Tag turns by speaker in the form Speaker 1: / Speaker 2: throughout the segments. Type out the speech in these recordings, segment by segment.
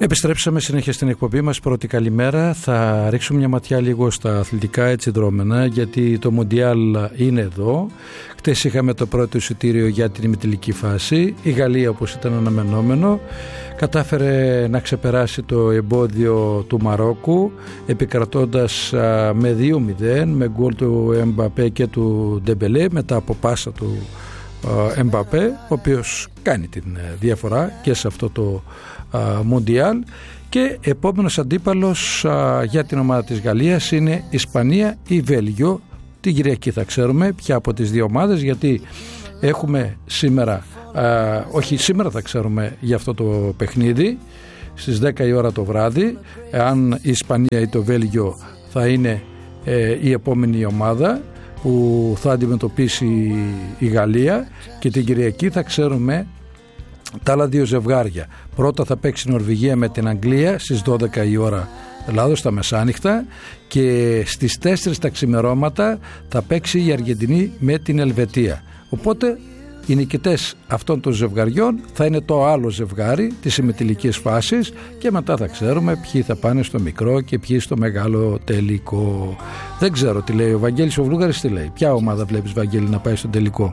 Speaker 1: Επιστρέψαμε συνέχεια στην εκπομπή μας. Πρώτη καλημέρα. Θα ρίξουμε μια ματιά λίγο στα αθλητικά έτσι δρόμενα, γιατί το Μοντιάλ είναι εδώ. Χτες είχαμε το πρώτο εισιτήριο για την ημιτελική φάση. Η Γαλλία, όπως ήταν αναμενόμενο, κατάφερε να ξεπεράσει το εμπόδιο του Μαρόκου, επικρατώντας με 2-0 με γκολ του Εμπαπέ και του Ντεμπελέ μετά από πάσα του Εμπαπέ, ο οποίος κάνει την διαφορά και σε αυτό το Μουντιάλ. Και επόμενος αντίπαλος για την ομάδα της Γαλλίας είναι Ισπανία ή Βέλγιο. Την Κυριακή θα ξέρουμε ποια από τις δύο ομάδες, γιατί έχουμε σήμερα σήμερα θα ξέρουμε για αυτό το παιχνίδι στις 10 η ώρα το βράδυ αν η Ισπανία ή το Βέλγιο θα είναι η επόμενη ομάδα που θα αντιμετωπίσει η Γαλλία, και την Κυριακή θα ξέρουμε τα άλλα δύο ζευγάρια. Πρώτα θα παίξει η Νορβηγία με την Αγγλία στις 12 η ώρα Ελλάδος τα μεσάνυχτα, και στις 4 τα ξημερώματα θα παίξει η Αργεντινή με την Ελβετία. Οπότε οι νικητές αυτών των ζευγαριών θα είναι το άλλο ζευγάρι της ημιτελικής φάσης, και μετά θα ξέρουμε ποιοι θα πάνε στο μικρό και ποιοι στο μεγάλο τελικό. Δεν ξέρω τι λέει ο Βαγγέλης ο Βλούγαρης, τι λέει. Ποια ομάδα βλέπεις, Βαγγέλη, να πάει στο τελικό?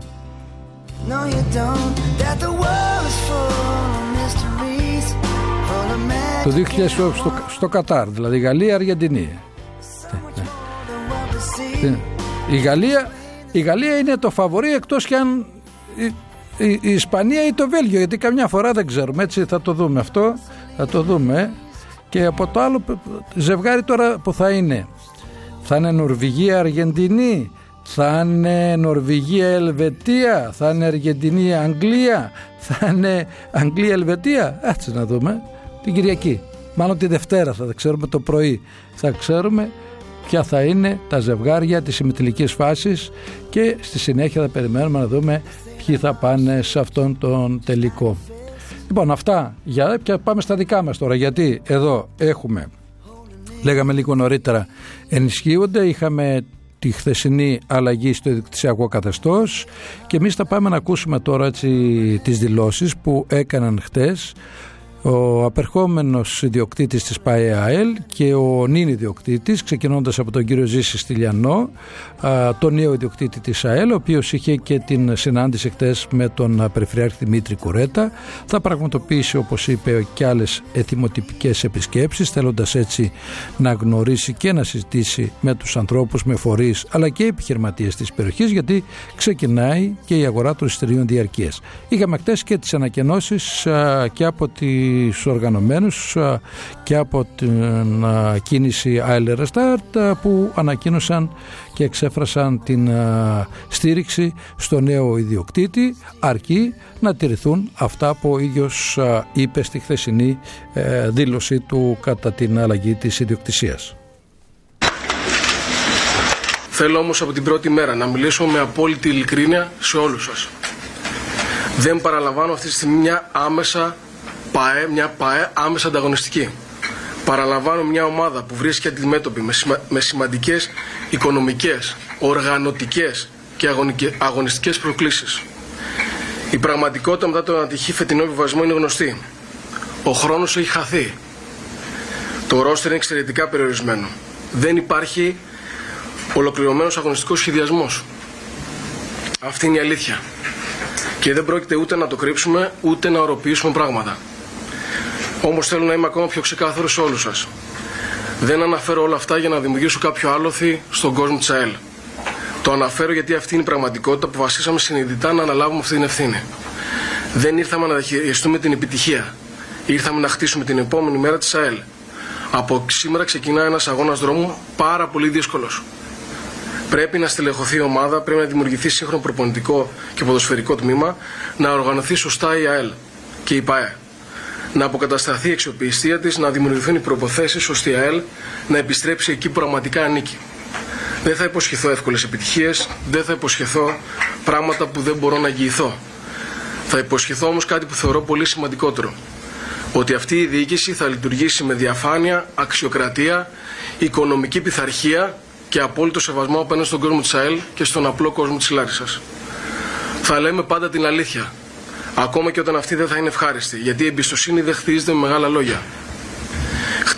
Speaker 1: Το 2000 στο Κατάρ, δηλαδή Γαλλία-Αργεντινή. Η Γαλλία είναι το φαβορί, εκτός κι αν η Ισπανία ή το Βέλγιο, γιατί καμιά φορά δεν ξέρουμε, έτσι θα το δούμε αυτό, θα το δούμε. Και από το άλλο ζευγάρι τώρα που θα είναι Νορβηγία-Αργεντινή, θα είναι Νορβηγία-Ελβετία, θα είναι Αργεντινή-Αγγλία, θα είναι Αγγλία-Ελβετία. Έτσι να δούμε την Κυριακή, μάλλον τη Δευτέρα θα ξέρουμε το πρωί, θα ξέρουμε ποια θα είναι τα ζευγάρια της ημιτελικής φάσης, και στη συνέχεια θα περιμένουμε να δούμε ποιοι θα πάνε σε αυτόν τον τελικό. Λοιπόν, αυτά και πάμε στα δικά μας τώρα, γιατί εδώ έχουμε, λέγαμε λίγο νωρίτερα, ενισχύονται, είχαμε τη χθεσινή αλλαγή στο ιδιοκτησιακό καθεστώς, και εμείς θα πάμε να ακούσουμε τώρα έτσι τις δηλώσεις που έκαναν χθες ο απερχόμενος ιδιοκτήτης της ΠΑΕΑΕΛ και ο νυν ιδιοκτήτης, ξεκινώντας από τον κύριο Ζήση Στυλιανό, τον νέο ιδιοκτήτη της ΑΕΛ, ο οποίος είχε και την συνάντηση χτες με τον Περιφερειάρχη Δημήτρη Κουρέτα. Θα πραγματοποιήσει, όπως είπε, και άλλες ετοιμοτυπικές επισκέψεις, θέλοντας έτσι να γνωρίσει και να συζητήσει με τους ανθρώπους, με φορείς αλλά και επιχειρηματίες της περιοχής, γιατί ξεκινάει και η αγορά των εισιτηρίων διαρκείας. Είχαμε χτες και τις ανακοινώσεις και από τους οργανωμένους και από την κίνηση AEL Restart, που ανακοίνωσαν και εξέφρασαν την στήριξη στο νέο ιδιοκτήτη, αρκεί να τηρηθούν αυτά που ο ίδιος είπε στη χθεσινή δήλωσή του κατά την αλλαγή της ιδιοκτησίας.
Speaker 2: Θέλω όμως από την πρώτη μέρα να μιλήσω με απόλυτη ειλικρίνεια σε όλους σας. Δεν παραλαμβάνω αυτή τη στιγμή μια ΠΑΕ άμεσα ανταγωνιστική. Παραλαμβάνω μια ομάδα που βρίσκεται αντιμέτωπη με σημαντικές οικονομικές, οργανωτικές και αγωνιστικές προκλήσεις. Η πραγματικότητα μετά τον ατυχή φετινό επιβασμό είναι γνωστή. Ο χρόνος έχει χαθεί. Το ρόστερ είναι εξαιρετικά περιορισμένο. Δεν υπάρχει ολοκληρωμένος αγωνιστικός σχεδιασμός. Αυτή είναι η αλήθεια. Και δεν πρόκειται ούτε να το κρύψουμε, ούτε να οροποιήσουμε πράγματα. Όμως θέλω να είμαι ακόμα πιο ξεκάθαρος σε όλους σας. Δεν αναφέρω όλα αυτά για να δημιουργήσω κάποιο άλοθη στον κόσμο της ΑΕΛ. Το αναφέρω γιατί αυτή είναι η πραγματικότητα που βασίσαμε συνειδητά να αναλάβουμε αυτή την ευθύνη. Δεν ήρθαμε να διαχειριστούμε την επιτυχία. Ήρθαμε να χτίσουμε την επόμενη μέρα της ΑΕΛ. Από σήμερα ξεκινά ένας αγώνας δρόμου πάρα πολύ δύσκολος. Πρέπει να στελεχωθεί η ομάδα, πρέπει να δημιουργηθεί σύγχρονο προπονητικό και ποδοσφαιρικό τμήμα, να οργανωθεί σωστά η ΑΕΛ και η ΠΑΕ. Να αποκατασταθεί η αξιοπιστία της, να δημιουργηθούν οι προϋποθέσεις ώστε η ΑΕΛ να επιστρέψει εκεί που πραγματικά ανήκει. Δεν θα υποσχεθώ εύκολες επιτυχίες, δεν θα υποσχεθώ πράγματα που δεν μπορώ να εγγυηθώ. Θα υποσχεθώ όμως κάτι που θεωρώ πολύ σημαντικότερο. Ότι αυτή η διοίκηση θα λειτουργήσει με διαφάνεια, αξιοκρατία, οικονομική πειθαρχία και απόλυτο σεβασμό απέναντι στον κόσμο της ΑΕΛ και στον απλό κόσμο της Λάρισσας. Θα λέμε πάντα την αλήθεια, ακόμα και όταν αυτή δεν θα είναι ευχάριστη, γιατί η εμπιστοσύνη δεν χτίζεται με μεγάλα λόγια.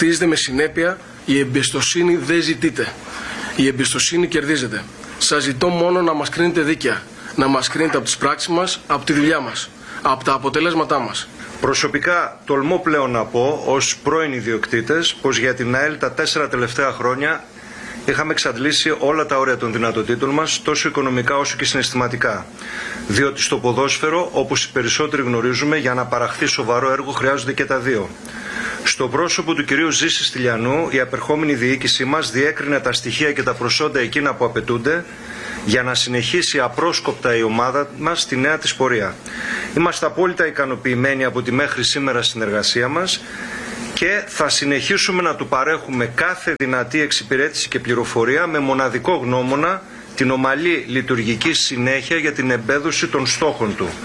Speaker 2: χτίζεται με συνέπεια, η εμπιστοσύνη δεν ζητείται. Η εμπιστοσύνη κερδίζεται. Σας ζητώ μόνο να μας κρίνετε δίκαια. Να μας κρίνετε από τις πράξεις μας, από τη δουλειά μας, από τα αποτελέσματά μας.
Speaker 3: Προσωπικά τολμώ πλέον να πω ως πρώην ιδιοκτήτες πως για την ΑΕΛ τα 4 τελευταία χρόνια είχαμε εξαντλήσει όλα τα όρια των δυνατοτήτων μας, τόσο οικονομικά όσο και συναισθηματικά. Διότι στο ποδόσφαιρο, όπως οι περισσότεροι γνωρίζουμε, για να παραχθεί σοβαρό έργο χρειάζονται και τα δύο. Στο πρόσωπο του κυρίου Ζήση Στυλιανού, η απερχόμενη διοίκησή μας διέκρινε τα στοιχεία και τα προσόντα εκείνα που απαιτούνται για να συνεχίσει απρόσκοπτα η ομάδα μας στη νέα της πορεία. Είμαστε απόλυτα ικανοποιημένοι από τη μέχρι σήμερα συνεργασία μας και θα συνεχίσουμε να του παρέχουμε κάθε δυνατή εξυπηρέτηση και πληροφορία με μοναδικό γνώμονα την ομαλή λειτουργική συνέχεια για την εμπέδωση των στόχων του.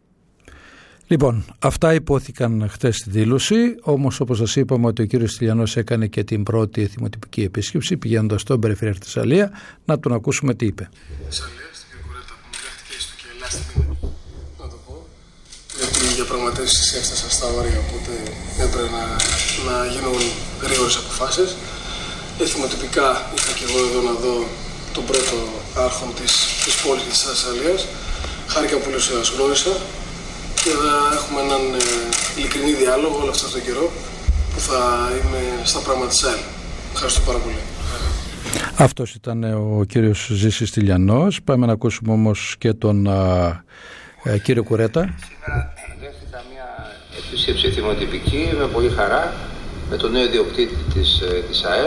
Speaker 1: Λοιπόν, αυτά υπόθηκαν χθες στη δήλωση, όμως όπως σας είπαμε ότι ο κύριος Στυλιανός έκανε και την πρώτη θυμοτυπική επίσκεψη πηγαίνοντας στον Περιφερειάρχη Θεσσαλία, να τον ακούσουμε τι είπε.
Speaker 2: Θεσσαλία, στην κ. Κουρέτα που μου δέχτηκε έστω και ελάχιστη, να το πω, γιατί οι διαπραγματεύσεις έφτασαν στα όρια, οπότε έπρεπε να γίνουν γρήγορες αποφάσεις. Θυμοτυπικά ήρθα και εγώ εδώ να δω τον πρώτο άρχον της πόλης της Θεσσαλίας. Χάρηκα πολύ που σας γνώρισα και θα έχουμε έναν ειλικρινή διάλογο όλο αυτόν τον καιρό που θα είμαι στα πράγματα της ΑΕΛ. Ευχαριστώ πάρα πολύ.
Speaker 1: Αυτός ήταν ο κύριος Ζήσης Στυλιανός. Πάμε να ακούσουμε όμως και τον κύριο Κουρέτα.
Speaker 4: Σήμερα δέχτηκα μια επίσκεψη θυμοτυπική με πολύ χαρά με τον νέο ιδιοκτήτη της ΑΕΛ.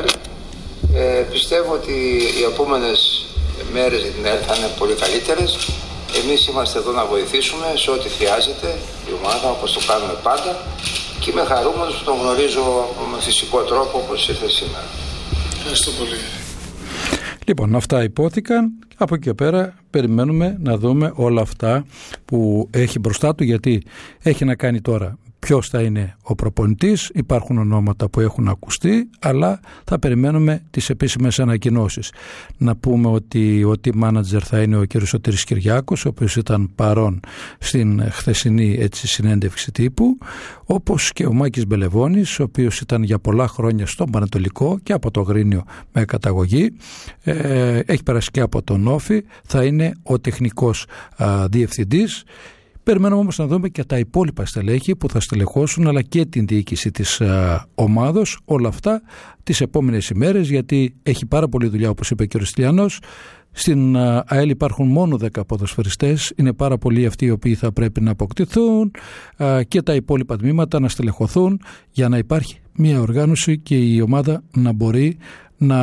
Speaker 4: Πιστεύω ότι οι επόμενες μέρες για την ΑΕΛ θα είναι πολύ καλύτερες. Εμείς είμαστε εδώ να βοηθήσουμε σε ό,τι χρειάζεται η ομάδα, όπως το κάνουμε πάντα, και είμαι χαρούμενος που τον γνωρίζω με φυσικό τρόπο όπως ήρθε σήμερα.
Speaker 2: Ευχαριστώ πολύ.
Speaker 1: Λοιπόν, αυτά υπόθηκαν. Από εκεί και πέρα περιμένουμε να δούμε όλα αυτά που έχει μπροστά του, γιατί έχει να κάνει τώρα ποιος θα είναι ο προπονητής. Υπάρχουν ονόματα που έχουν ακουστεί, αλλά θα περιμένουμε τις επίσημες ανακοινώσεις. Να πούμε ότι ο team manager θα είναι ο κ. Σωτήρης Κυριάκος, ο οποίος ήταν παρόν στην χθεσινή συνέντευξη τύπου, όπως και ο Μάκης Μπελεβώνης, ο οποίος ήταν για πολλά χρόνια στον Πανατολικό και από το Αγρίνιο με καταγωγή. Έχει περάσει και από τον Όφη, θα είναι ο τεχνικός διευθυντής. Περιμένουμε όμως να δούμε και τα υπόλοιπα στελέχη που θα στελεχώσουν, αλλά και την διοίκηση της ομάδος, όλα αυτά τις επόμενες ημέρες, γιατί έχει πάρα πολλή δουλειά, όπως είπε και ο Στυλιανός. Στην ΑΕΛ υπάρχουν μόνο 10 ποδοσφαιριστές, είναι πάρα πολλοί αυτοί οι οποίοι θα πρέπει να αποκτηθούν και τα υπόλοιπα τμήματα να στελεχωθούν για να υπάρχει μια οργάνωση και η ομάδα να μπορεί να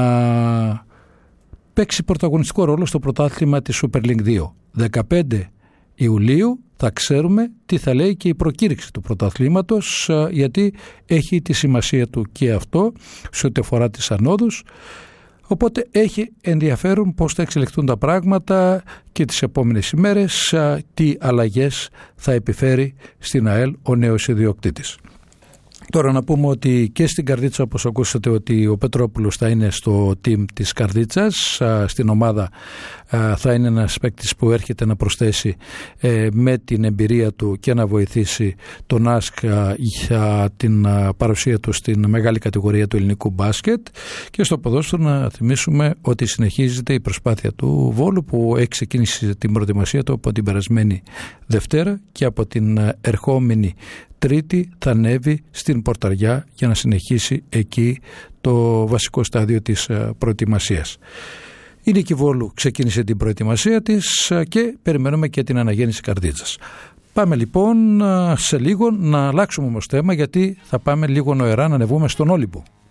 Speaker 1: παίξει πρωταγωνιστικό ρόλο στο πρωτάθλημα της Super League 2. 15 Ιουλίου θα ξέρουμε τι θα λέει και η προκήρυξη του πρωταθλήματος, γιατί έχει τη σημασία του και αυτό σε ό,τι αφορά τις ανόδους. Οπότε έχει ενδιαφέρον πώς θα εξελιχθούν τα πράγματα και τις επόμενες ημέρες, τι αλλαγές θα επιφέρει στην ΑΕΛ ο νέος ιδιοκτήτης. Τώρα να πούμε ότι και στην Καρδίτσα, όπως ακούσατε, ότι ο Πετρόπουλος θα είναι στο team της Καρδίτσας, στην ομάδα θα είναι ένας παίκτης που έρχεται να προσθέσει με την εμπειρία του και να βοηθήσει τον ΑΣΚ για την παρουσία του στην μεγάλη κατηγορία του ελληνικού μπάσκετ. Και στο ποδόσφαιρο να θυμίσουμε ότι συνεχίζεται η προσπάθεια του Βόλου, που έχει ξεκίνησει την προετοιμασία του από την περασμένη Δευτέρα και από την ερχόμενη Τρίτη θα ανέβει στην Πορταριά για να συνεχίσει εκεί το βασικό στάδιο της προετοιμασίας. Η Νίκη Βόλου ξεκίνησε την προετοιμασία της και περιμένουμε και την αναγέννηση Καρδίτσας. Πάμε λοιπόν σε λίγο να αλλάξουμε όμως θέμα, γιατί θα πάμε λίγο νοερά να ανεβούμε στον Όλυμπο.